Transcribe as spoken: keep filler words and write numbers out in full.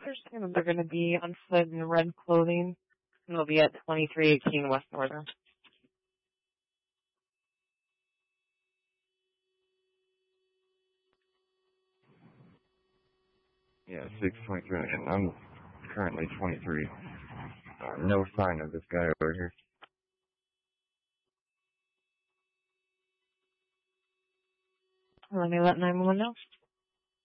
They're saying that they're going to be on foot in red clothing, and they'll be at twenty-three eighteen West Northern. Yeah, six twenty-three, and I'm currently twenty-three. Uh, no sign of this guy over here. Let me let nine one one know.